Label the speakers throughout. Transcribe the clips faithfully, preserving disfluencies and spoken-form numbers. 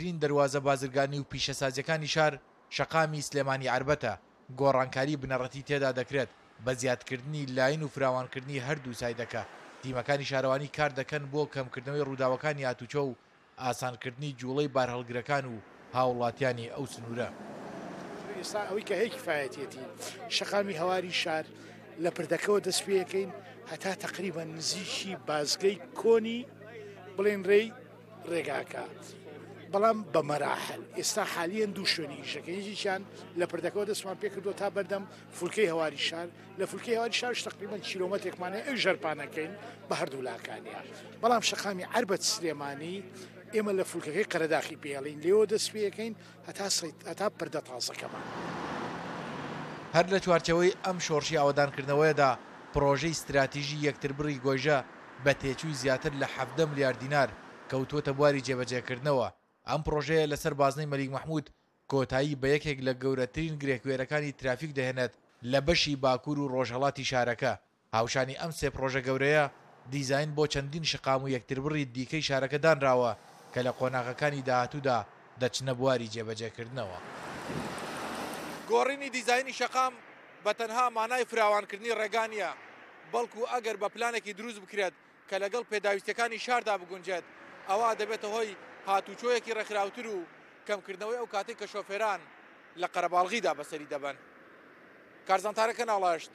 Speaker 1: گەورەترین دەواازە بازرگانی و پیشەسازیەکانی شار شەقامی سلێمانی عربەتە. گۆڕانکاری بنەڕەتی تێدا دەکرێت بە زیادکردنی لاین و فراوانکردنی هەردوو سایدەکە. تیمەکانی شارەوانی کار دەکەن بۆ کەمکردنەوەی ڕووداوەکانی هاتوچۆ و ئاسانکردنی جوڵەی بارهەڵگرەکان و هاوڵاتیانی ئەو سنوورە.
Speaker 2: ئێستا ئەوەی کە هەیە کفایەتێتی شەقامی هەواری شار لە پردەکەەوە دەست پێەکەین هەتا تقریبا نزیکی بازگەی کۆنی بڵێن ڕێی ڕێگاکە، بەڵام بە مەراحل. ئێستا حالیان دوو شوێنی ئیشەکەیەکیان لە پردەکەەوە دەستمان پێ کردو تا بەردەم فولکەی هەواری شار. لە فولکەی هەواری شارش تقریبا کیلۆمەتێکمانێ ئەو ژەرپانەکەین بە هەردوو لاکانیە. بەڵام شەقامی عربەت سلێمانی ئێمە لە فولکەکەی قەرەداخی پێڵین لێەوە دەست پێەکەین هەتا پردە تازەکەمان.
Speaker 1: هەر لە چوارچەوەی ئەم شۆڕشی ئاوەدانکردنەوەیەدا پرۆژەی استراتیژی یەکتر بڕی گۆیژە بە تێچووی زیاتر لە حەڤدە ملیار دینار کەوتووەتە بواری جێبەجێکردنەوە. ئەم پرۆژەیە لەسەر بازنەی مەلیک مەحموود کۆتایی بە یەکێک لە گەورەترین گرێکوێرەکانی ترافیک دەهێنێت لە بەشی باکوور و ڕۆژهەڵاتی شارەکە. هاوشانی ئەم سێ پرۆژە گەورەیە دیزاین بۆ چەندین شقام و یەکتر بڕی دیکەی شارەکە دانراوە کە لە قۆناغەکانی داهاتوودا دەچنە بواری جێبەجێکردنەوە. گۆڕینی دیزایانی شەقام بە تەنها مانای فراوانکردنی ڕێگانیە، بەڵکو ئەگەر بە پلانێکی دروست بکرێت کە لەگەڵ پێداویستەکانی شاردا بگونجێت ئەوە دەبێتە هۆی هاتوچۆیەکی ڕێکخراوتر و کەمکردنەوەی ئەو کاتێک کە شۆفێران لە قەرەباڵغیدا بەسەری دەبن. کارزانتارەکە ناڵاشت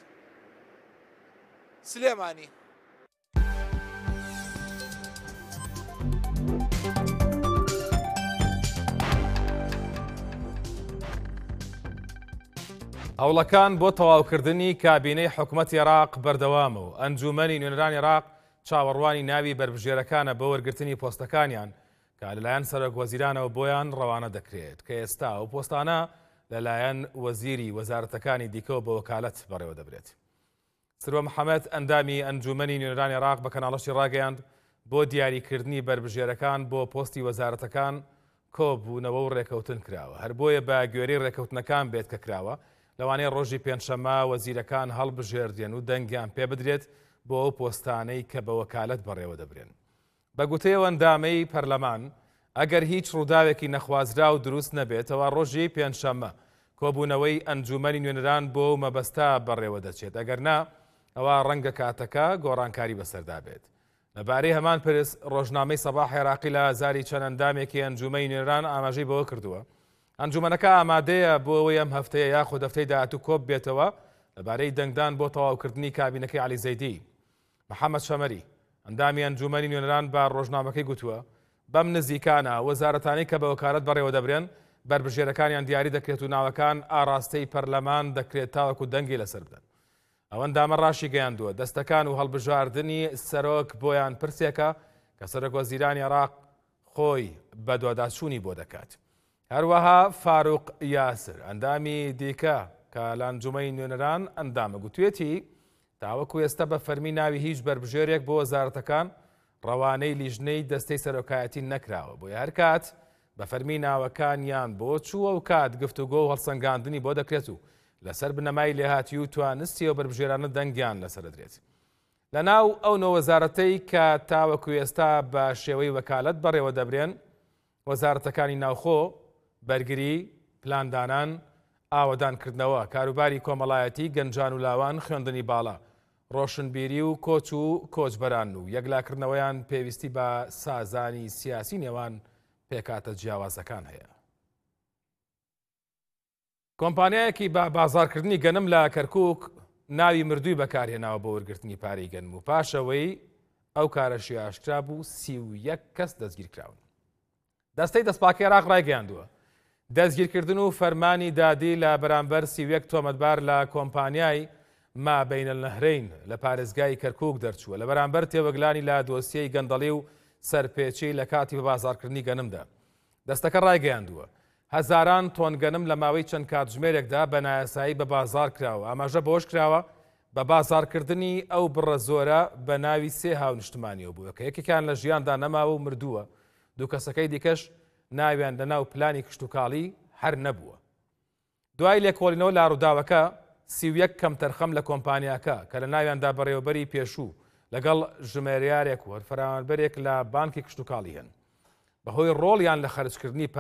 Speaker 1: سلێمانی.
Speaker 3: هەوڵەکان بۆ تەواوکردنی کابینەی حکوومەتی عێراق بەردەوامە و ئەنجومەنی نوێنەرانی عێراق چاوەڕوانی ناوی بربژێرەکانە بە وەرگرتنی پۆستەکانیان کە لەلایەن سەرۆک وەزیرانەوە بۆیان ڕەوانە دەکرێت کە ئێستا ئەو پۆستانە لەلایەن وەزیری وەزارەتەکانی دیکەوە بە وەکالەت بەڕێوە دەبرێت. سروە محەممەد ئەندامی ئەنجومەنی نوێنەرانی عێراق بە کەناڵەشی ڕاگەیاند بۆ دیاریکردنی بربژێرەکان بۆ پۆستی وەزارەتەکان کۆبوونەوە و ڕێکەوتن کراوە. هەر بۆیە بە گوێرەی ڕێکەوتنەکان بێت کە کراوە لەوانەیە ڕۆژی پێنجشەممە وەزیرەکان هەڵبژێردێن و دەنگیان پێ بدرێت بۆ ئەو پۆستانەی کە بە وەکالەت بەڕێوە دەبرێن. بە گوتەیەوە ئەندامەی پەرلەمان ئەگەر هیچ ڕووداوێکی نەخوازرا و دروست نەبێتەوە ڕۆژی پێنجشەممە کۆبوونەوەی ئەنجومەنی نوێنەران بۆ مەبەستا بەڕێوە دەچێت، ئەگەر نا ئەوە ڕەنگە کاتەکە گۆڕانکاری بەسەردا بێت. لەبارەی هەمان پرس ڕۆژنامەی سەباح عێراقی لە زاری چەند ئەندامێکی ئەنجومەی نوێنەران ئاماژەی بەوە کردووە. ئەنجومەنەکە ئامادەیە بۆ ئەوەی ئەم هەفتەیە یاخود هەفتەی داهاتوو کۆب بێتەوە لەبارەی دەنگدان بۆ تەواوکردنی کابینەکەی عەلی زەیدی. محەممەد شەمەری ئەندامی ئەنجومەنی نوێنەران بە ڕۆژنامەکەی گوتووە بەم نزیکانە وەزارەتانی کە بە وەکالەت بەڕێوە دەبرێن بربژێرەکانیان دیاری دەکرێت و ناوەکان ئاراستەی پەرلەمان دەکرێت تاوەکو دەنگی لەسەر بدەن. ئەوەن دامە ڕاشی گەیاندووە دەستەکان و هەڵبژاردننی سەرۆک بۆیان پرسێکە کە سەرۆک وەزیرانی عێراق خۆی بە دوواداچوونی بۆ دەکات. هەروەها فاروق یاسر ئەندامی دیکە کە لە ئەنجومەی نوێنەران ئەندامە گوتوێتی تاوەکو ئێستا بە فەرمی ناوی هیچ بربژێرێک بۆ وەزارەتەکان ڕەوانەی لیژنەی دەستەی سەرۆکایەتی نەکراوە، بۆیە هەر کات بە فەرمی ناوەکانیان بۆ چووە و کات گفتوگۆ و هەڵسەنگاندنی بۆ دەکرێت و لەسەر بنەمای لێهاتی و توانستی و بربژێرانە دەنگیان لەسەر دەدرێت. لە ناو ئەو نۆ وەزارەتەی کە تاوەکو ئێستا بە شێوەی وەکالەت بەڕێوە دەبرێن وەزارەتەکانی ناوخۆ، بەرگری، پلاندانان، ئاوەدانکردنەوە، کاروباری کۆمەڵایەتی، گەنجان و لاوان، خوێندنی باڵا، ڕۆشنبیری و کۆچ و کۆچبەران و یەکلاکردنەوەیان پێویستی بە سازانی سیاسی نێوان پێکاتە جیاوازەکان هەیە. کۆمپانیایەکی بە بازارکردنی گەنم لە کەرکووک ناوی مردووی بەکارهێناوە بۆ وەرگرتنی پارەی گەنم و پاشەوەی ئەو کارەشی ئاشکرا بوو سی و یەک کەس دەستگیرکراون. دەستەی دەستپاکەی عێراق ڕایگەیاندووە دەستگیرکردن و فەرمانی دادی لە بەرامبەر سی و یەک تۆمەتبار لە کۆمپانیای ما بەینەلنەهرەین لە پارێزگای کەرکووک دەرچووە لە بەرامبەر تێوەگلانی لە دۆسیەی گەندەڵی و سەرپێچی لە کاتی بە بازارکردنی گەنمدا. دەستەکە ڕایگەیاندووە هەزاران تۆن گەنم لە ماوەی چەند کاتژمێرێکدا بە نایاسایی بە بازار کراوە. ئاماژە بەوەش کراوە بە بازارکردنی ئەو بڕە زۆرە بە ناوی سێ هاونیشتمانیەوە بووە کە یەکێکیان لە ژیاندا نەماوە و مردووە، دوو کەسەکەی دیکەش ناویان لە ناو پلانی کشتتوکاڵی هەر نەبووە. دوای لێکۆڵینەوە لە ڕووداوەکە سی و یەک کەم تەرخەم لە کۆمپانیاکە کە لە ناویاندا بەڕێوەبەری پێشوو لەگەڵ ژمێریارێک و هەرفەرمانبەرێک لە بانکی کشتتوکاڵی هەن بەهۆی ڕۆڵیان لە خەرجکردنی